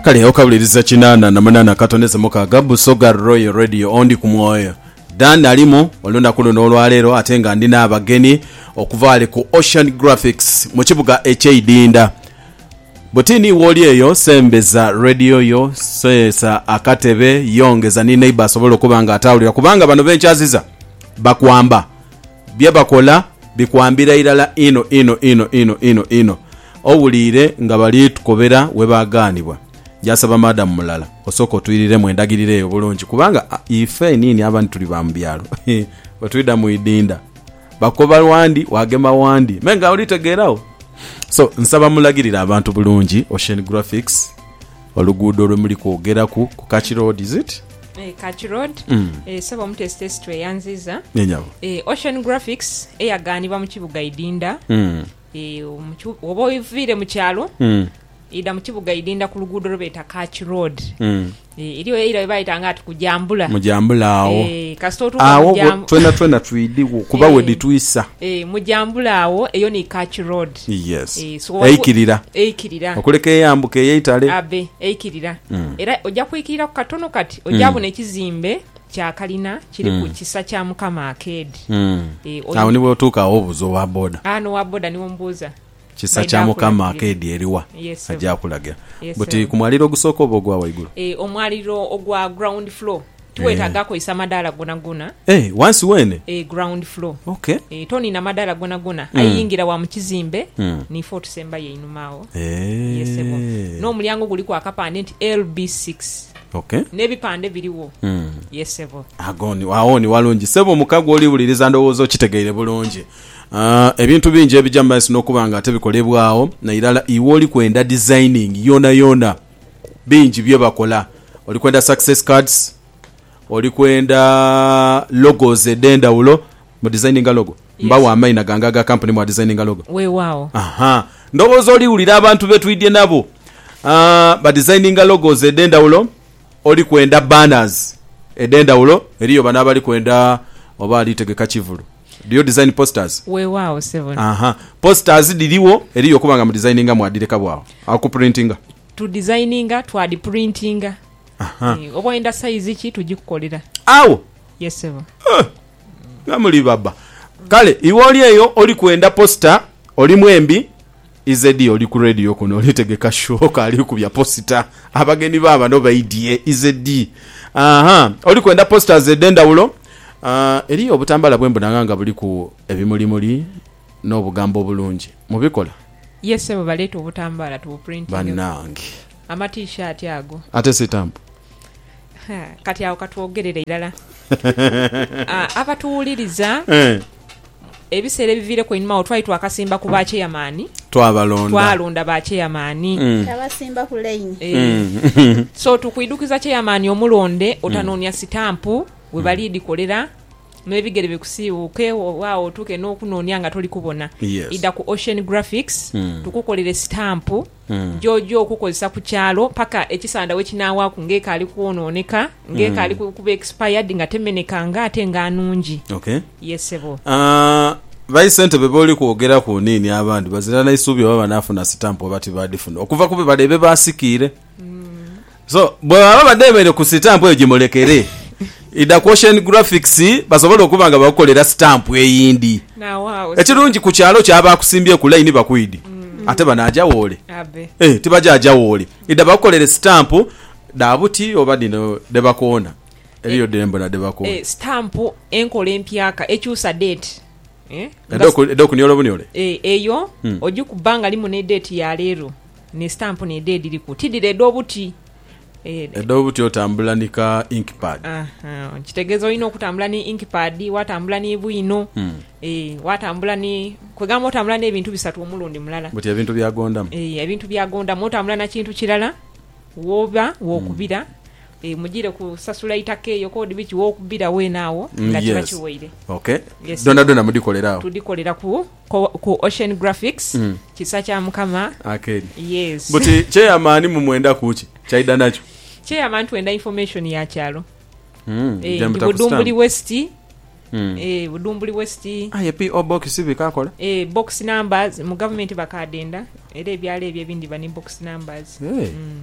kale okabuliriza kinana na munana katoneze mukaga Busoga Royal Radio ondi kumwoyo Dan alimu olunda kuno n'olwaleero ate nga ndina abageni okuvaale ku Ocean Graphics mu kibuga eky'Idinda. Butini woli eyo sembeza radio yo sesa akatebe yongeza ni neighbor asobola okubanga atawulira kubanga bano benchaziza bakwamba bye bakola bikwambira irala ino owulire nga bali tukobera we baganibwa jasaba madam mulala osoko tuyirire mu endagirire eyo bulungi kubanga ife nini abantu tuli bambyalo batwida mu Idinda bakoba wandi wagema wandi menga ulitegerao. So nsaba mulagirira abantu bulungi Ocean Graphics oluguudo lwemuli kwogera ku Kachi Road is it? Kachi Road saba muteste stwe yanziza nenyabo Ocean Graphics eyaganibwa mu kibuga Idinda obo ivire mu kyalo ida mu kibuga Idinda ku luguudo lwebeta Kachi Road iliyo ira bayita ngati kujambula mujambulaawo kastotu awo twena twidi kuba we ditwisa mujambulaawo eyo ni Kachi Road yes eikirira okuleka yambuke yeitale abe eikirira era ojja kuikirira ku katono kati ojjabu nekizimbe kya kalina kiri ku kisa kya Mukama Arcade awo nibo tuka obuzo wa boda ano wa boda niwo mbuza kisa kya Mukama Arcade eriwa ajja kulaga buti kumwaliro gusoko obogwa waigulu omwaliro ogwa ground floor tuwetaga ko isa madala gona once wene ground floor okay toni na madala gona ayingira wa mukizimbe ni Fort Semba ye inumao yesebo no mulyango guli kwa kapande nti LB6 okay nebipande biriwo yesebo agoni waoni walungi sebo mukago oli buliriza ndowoozo kitegeere bulungi ebintu bingi ebijambaisi n'okubanga ate bikolebwawo na irala iwe oli kwenda designing yona bingi bye bakola oli kwenda success cards oli kwenda logos edendawulo mu designing logo mbawo amaina gangaga company mu designing logo weewaawo ndowooza oliwulira abantu betwidye nabo ba designing logos edendawulo oli kwenda banners edendawulo eriyo bana bali kwenda oba alitegeka kivulu dio design posters weewaawo 7 posters diliwo eriyo kubanga mu designinga mwadireka bwawo aku printinga tu designinga twadi printinga oboenda size ki tujikukolera awo yes 7 ngamuli baba kale iwoli eyo oli kwenda poster oli mwembi izedi oli ku radio kuno olitegeka shoka ali kubya poster abageni baba no baidie izedi oli kwenda posters edendawulo eriyo obutambala bwembona nga buli ku ebimulimuli n'obugambo bulungi mubikola yes ebo baleta obutambala tu printing banange ama t-shirt yago ate sitampu kati awo katwogerera ilala abatuwuliriza ebiseera ebivire ku inuma otwaitwa akasimba ku bache yamani twalonda bache yamani tabasimba ku line so tukwidukiza che yamani omulonde otanonya sitampu we balidi kolera nebigere bikusiuke wao tuke n'okunonya nga toli kubona ida ku Ocean Graphics tukukolere stamp jojo okukozesa ku kyalo paka ekisanda we kinawa ku ngeka ali kuononeka ngeka ali kuba expired nga temeneka nga ate nga anungi okay yesebo Vincent beboli kuogera ku nini abandi bazirana isubi baba nafuna stamp obati badifuna okuva kube badebe basikire so baba badebere ku stamp eyo gimolekere ida Ocean Graphics basobola okubanga bakolera stamp eyindi na wow ekirungi ku kyalo kyaba kusimbye ku line bakwidi ate banaja wole tibajaja wole ida bakolera stamp dabuti obadino debakona eriyo dembo na debakona stamp enkola empyaka ekyusa date edoku niolo bunyole eyo oju kubanga limu ne date ya lero ne stamp ne date liku tidire dobuti edobuti otambula nika inkpad kitegezo ino okutambula ni inkpad watambula ni bwino watambula ni kwegamba otambula ne ebintu bisatu omulundi mulala buti ebintu byagonda ebintu byagonda motambula na kintu kirala woba wokubira mujire ku sasula itake yokodi bichi wokubira we nawo nga kibachiweire okay dona mudikolerawo tudikolera ku Ocean Graphics kisa kya Mukama Arcade yes buti chairman mumwenda kuchi chaida nacho chairman twenda information ya kyalo Budumbuli West Budumbuli West PO box bikakola box numbers mu government bakadenda era ebyalo ebyo ebindi bani box numbers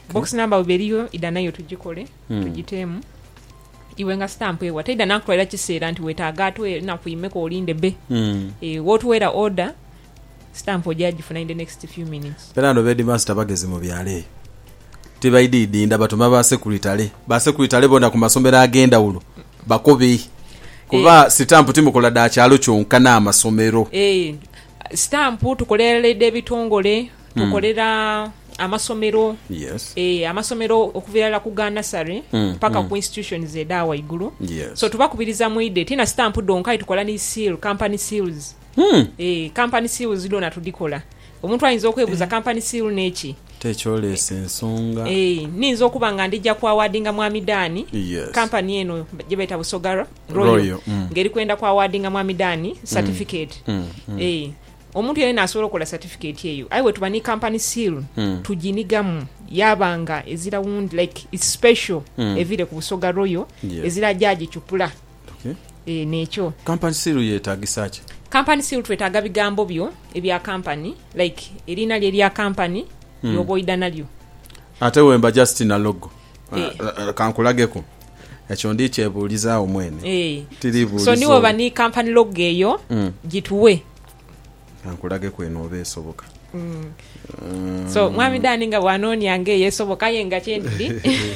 box number weberiyo ida nayo tugikole tugitemu iwe nga stamp ewa taida nakutwalira kiseera nti wetaaga atwe nakuyimeko olinde be wotuwera order stamp ojagifuna in the next few minutes perano bedi master bageze mu byale tibaididinda batuma basekuritale bona ku masomero agenda ulo bakobe kuba stamp timukola da kyalo kyonka n'amasomero stamp tukolerera ebitongole tukolera amasomero amasomero okuvirala ku ganasare paka ku institutions edawa igulu so tubakubiriza muide tina stamp donkai tukola ni seal company seals company seals dona tudikola omuntu ayinza okwebuza company seal nechi techolese ensonga ninzo okubanga ndijja kwa awardinga mwamidani company eno jebeta Busoga Royal ngeri kwenda kwa awardinga mwamidani certificate omuntu yene asobola okola certificate eyo aiwe tubani company seal tujinigamu yabanga ezira wound like it's special evire ku Busoga Royal ezira jaji chupula necho company seal yetagisache company seal twetaga bigambo byo ebya company like erina lya company yoboida nalyo ate wemba Justin na logo kankulageko ekyo ndi kyebuuliza omwene tiribuuliza so niwo bani company logo eyo gituwe kankulage kweno obesoboka so mwami dani nga wanoni yange yesoboka yenga chendi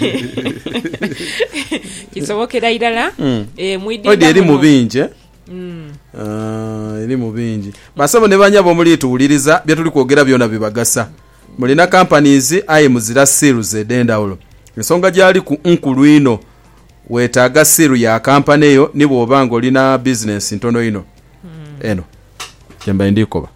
kisobokera idala mwidi odi eri mubinje eri mubinji basabo ne banyabo muli tuuliriza bya tuli kwogera byona bibagasa mulina companies ayi muzira series edendawulo ensonga gyali ku nkulwino wetaaga siru ya company eyo nibo obanga olina business ntono ino eno jemba ndikoba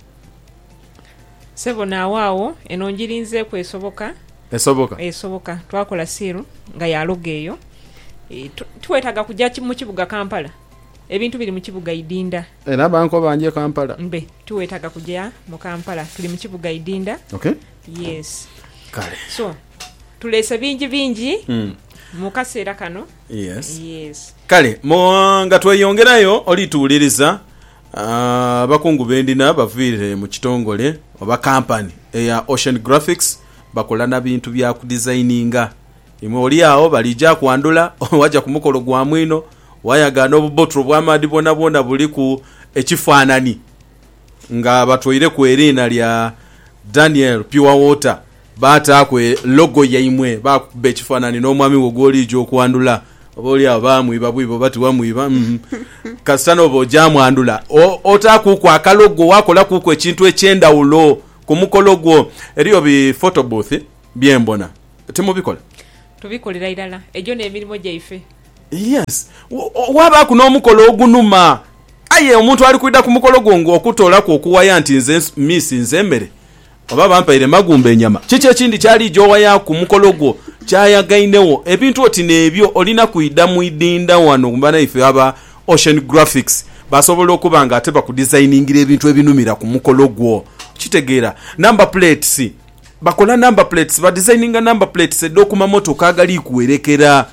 sebo na wao eno njirinze kwesoboka esoboka twakola siru nga yalogeyo tuwetaga kujja mu kibuga Kampala ebintu biri mu kibuga Idinda era banko banje Kampala mbe tuwetaga kujja mu Kampala tuli mu kibuga Idinda okay yes kale so tulesa bingi mu kaseera kano yes kale nga tweyongerayo oli tuuliriza bakungu bendina bavire mu kitongole oba company eya Ocean Graphics bakola na bintu bya ku designinga imwe oli awo balija kwandula waja ku mukolo gwa mwino wayagana obubotro bwa madi bona buli ku ekifaanani nga batwire ku erina lya Daniel Pure Water bata kwe logo yaimwe bakube ekifaanani n'omwami wogoli jo kwandula oboli abamu ibabwibo bati wamwiba kasano bojamu andula otaku kwa kalogo wakola kuko ekintu ekyenda ulo ku mukolo gwo eriyo bi photo booth byembona timubikola tubikolera idala ejo ne emirimu gyaife yes waba kuno omukolo ogunuma aye omuntu ali kuida ku mukolo gwo okutola ko okuwaya nti nze miss nzembere oba bampaire magumbe enyama kiki ekindi kyali jowa ya ku mukolo gwo kyayagainewo ebintu oti nebyo olina kuida mu Idinda wano kumbana ife aba Ocean Graphics basobola okubanga ate ba ku designingira ebintu ebinumira ku mukolo gwo kitegeera number plates bakola number plates ba designinga number plates edokuma motoka agali kuwerekera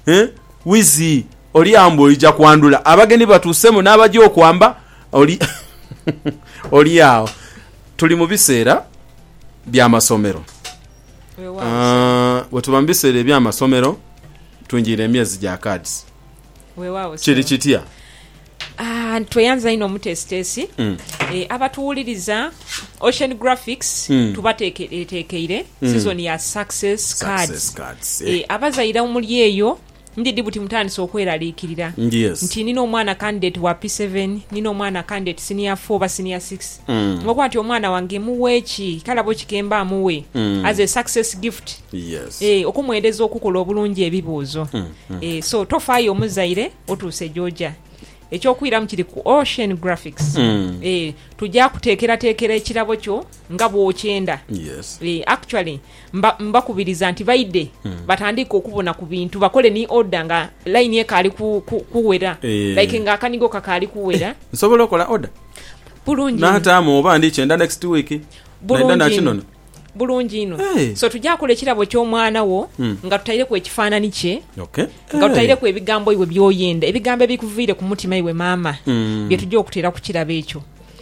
wizi oli ambo ija kwandula abageni batusemo n'abaje okwamba oli yao tuli mu biseera bya masomero wetubambisere bya masomero tunjire emyezi gya cards kiri kitia tweyanza ino mutestesi abatuwuliriza Ocean Graphics tubatekeire season ya success cards abazaira omuli eyo ndidi buti mutandise okweraliikirira nti nino omwana candidate wa P7 nino omwana candidate senior 4 ba senior 6 ngokuba nti omwana wange muweeki kalabo kikemba amuwe as a success gift okumwendeza okukola obulungi ebibuuzo so tofaayo omuzaire otuuse Georgia ekyokwiramu kiri ku Ocean Graphics tujja kuteekera ekirabo kyo nga bw'okyenda actually mbakubiriza nti baide batandika okubona ku bintu bakole ni order nga line ekaali kuwera like nga akanigo kakali kuwera nsobola okola order bulungi n'ataamu oba ndi kyenda next week naenda nakinono bulungi ino so tujja kukola ekirabo ky'omwana wo nga tutaire ku ekifaanani kye nga tutaire ku ebigambo iwe byoyenda ebigambo ebikuviire ku mutima iwe maama bye tujja okuteera ku kirabo ekyo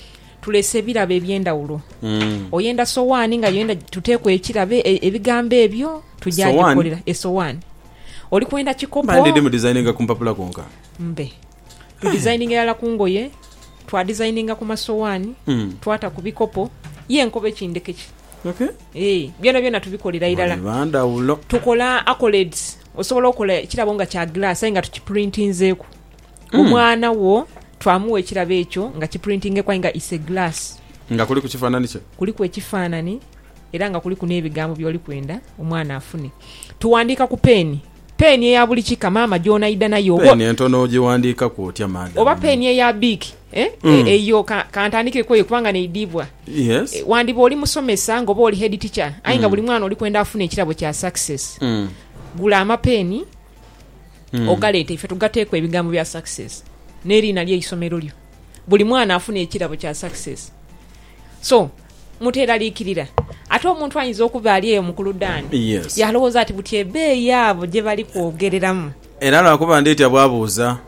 tulese ebirabo ebyendawulo oyenda sowaani nga yoyenda tuteekwa ekirabe ebigambo ebyo tujagikolera esowaani oli kwenda kikopo ndi mu designinga ku mpapula konka mbe tu designinga yala kungoye twa designinga ku masowaani twata ku bikopo ye nkobe kindekeki byonna tubikolera irala tukola accolades osobola okukola ekirabo nga kya glass nga tukiprintinzeeku omwana wo twamuwa ekirabo ekyo nga kiprintinge kwa nga is a glass nga kuli ku kifaanani kye kuli ku ekifaanani era nga kuli ku n'ebigambo by'oli kwenda omwana afune tuwandiika ku peeni eya buli kika maama gy'onayida nayo peeni entono ogiwandiika ku otya maada oba peeni eya big eyo kantandikeko eyo kubanga neidibwa wandiba oli musomesa ng'oba oli head teacher aye nga buli mwana oli kwenda afuna ekirabo kya success gula amapeeni ogaleeta ife tugateekwa ebigambo bya success n'eriina ly'eisomero lyo buli mwana afuna ekirabo kya success so muteeraliikirira ate omuntu ayinza okuba ali eyo mukulu ddaani yalowooza ati buti ebbeeyi abo gye bali kwogereramu era lwakuba ndeetya bwabuuza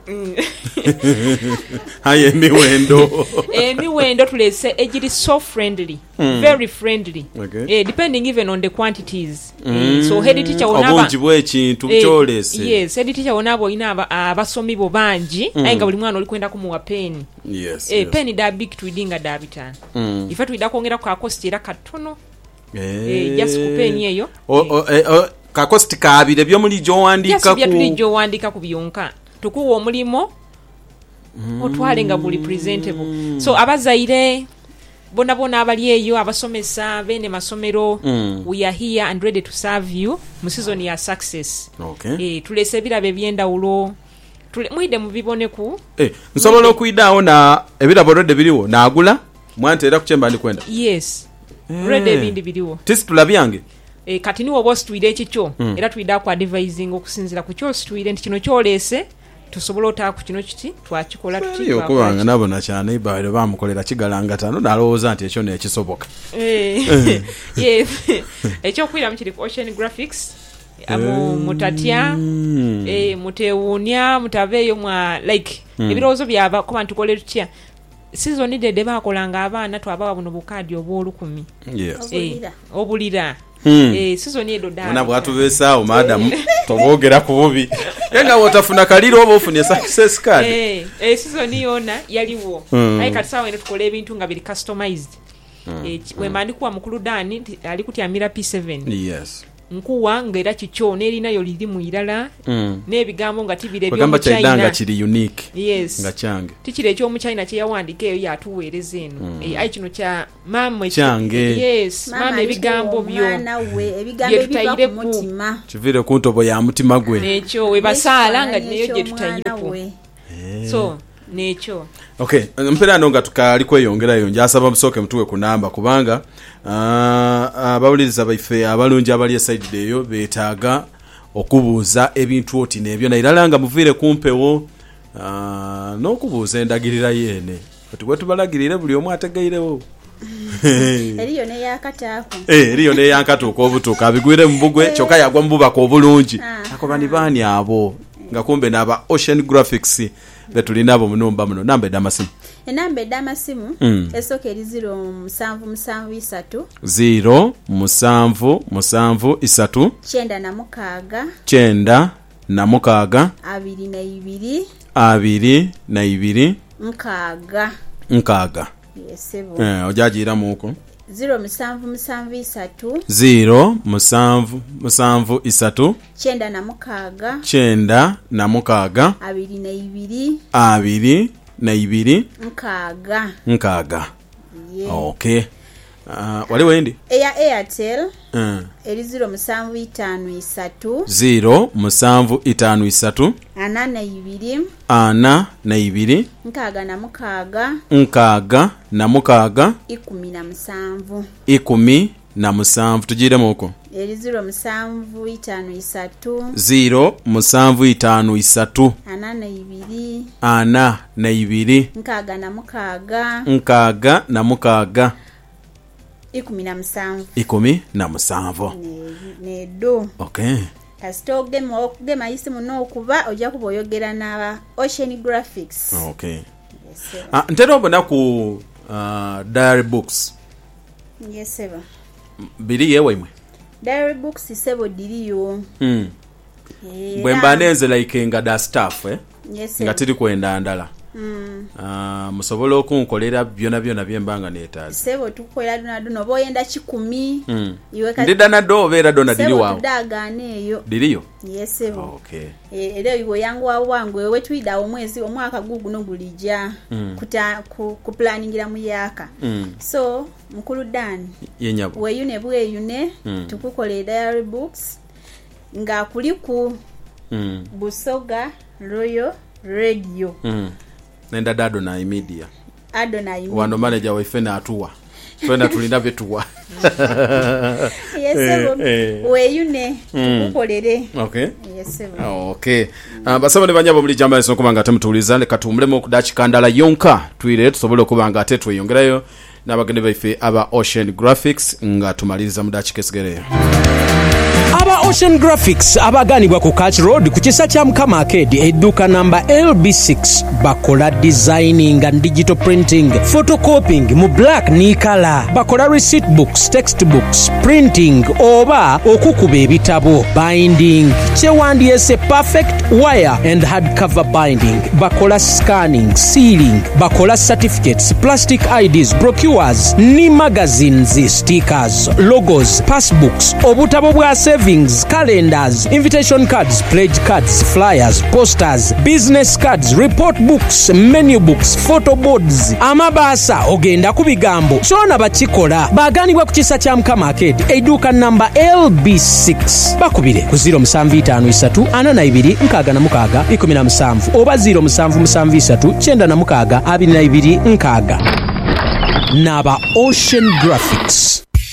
aye emiwendo tulese egiri so friendly very friendly depending even on the quantities so head teacher obungi bw'ekintu kyolese yes head teacher onaabo olina abasomi bo bangi aye nga buli mwana oli kwenda kumuwa peeni peeni da big twidinga da bitano ife twida kwongera ku kakosti era katono just ku peeni eyo kakosti kabire byomuli gy'owandiika ku byonka tukuwa omulimo otwale nga buli presentable so abazaire bona abali eyo abasomesa bene masomero we are here and ready to serve you mu season ya success tulese ebirabo ebyendawulo mwide mubiboneku nsobola okuyidaawo na ebirabo redde biriwo naagula mwanteera ku kyemba ndi kwenda yes redde ebindi biriwo tisi tulabyange kati niwo oba ositwire ekikyo era tuyida ku advising okusinzira ku kyositwire nti kino kyoleese tusobola otaku kino kiti twakikola okubanga nabo nakyana ibaire bamukolera kigalangatano nalowooza nti ekyo nekisoboka ekyokwiramu kiri ku Ocean Graphics mutatya mutewuunya mutabeeyo mwa like ebirowoozo byaba kuba ntukole tutya season dede bakolanga abaana twabawa buno bukaadi obw'olukumi obulira season edo dala mwana bwatubeesaawo maadamu toboogera ku bubi yenga wotafuna kaliro oba ofune success card season yona yaliwo aye kati saawa eno tukola ebintu nga biri customized wemba ndikuwa mukulu dani ali kutyamira P7 nkuwa ngera kikyo n'erinayo liri mu irala n'ebigambo nga tibire by'omu China nga kiri unique nga kyange tikire ekyomu China kye yawandika eyo yatuweereza eno ayi kino kya mama kyange mama ebigambo byo ebigambo ku mutima kivire ku ntobo ya mutima gwe nekyo we basaala nga neyo gye tutayirepo so nekyo okay mpera ndonga tukali kweyongerayo njasaba musooke mutuwe ku namba kubanga abawuliriza baife abalungi abali eside eyo betaaga okubuuza ebintu oti nebyo nairala nga muvire kumpewo n'okubuuza endagirira yene kati bwe tubalagirire buli omu ategeirewo eriyo neyakataako eriyo neyakatuuka obutuuka abigwire mu bugwe kyokka yagwa mu bubaka obulungi akoba ni baani abo nga kumbe n'aba Ocean Graphics betulina abo munumba muno namba edamasimu enamba edamasimu esooka eri 0773 0773 9 22 nkaaga ojajiira muko 0773 9 22 nkaaga okay wali wendi eya Airtel eri 0753 0753 82 nkaaga 17 tujire muko eri 0753 82 nkaaga 17 nedo okay kasita ogema isimu n'okuba ojja kuba oyogera n'aba Ocean Graphics okay ntera obona ku diary books yes sebo biri yewe diary books sebo diriyo bwe mbanenze like nga da staff yes nga tiri kwenda ndala musobola okunkolera byona byembanga neetaaza sebo tukolera duno boyenda 10 iwe kati ndidana do beera dona diri wawo tudagane eyo diriyo yes sebo okay era iwe yangu wangu wewe twida omwezi omwaka gugu no gulija ku planningira mu yaka so mukulu Dan yenyabo weyune bweyune tukukolera diary books nga kuliku Busoga Royal Radio nenda Adonai Media wano manager waife na atuwa twenda tulinda betuwa yes weyune tukukolere okay yes okay basaba ne banyabo muli jamba liso kubanga temutuliza leka tumulemo kudachi kandala yonka twire tusobole kubanga ate tweyongerayo n'abagende baife aba Ocean Graphics nga tumaliza mudachi kesigere aba Ocean Graphics abaganibwa ku Catch Road ku kisa kya Mukama Arcade edduka number LB6 bakola designing and digital printing photocopying mu black ni color bakola receipt books textbooks printing oba okukuba ebitabo binding chewandiese perfect wire and hardcover binding bakola scanning sealing bakola certificates plastic IDs brochures ni magazines stickers logos passbooks obutabo bwa savings calendars invitation cards pledge cards flyers posters business cards report books menu books photo boards amabasa ogenda ku bigambo kyona bakikola baganibwa ku kisa kya Mukama Arcade eduka number LB6 bakubire ku 07544216 oba 0773 926 naba Ocean Graphics.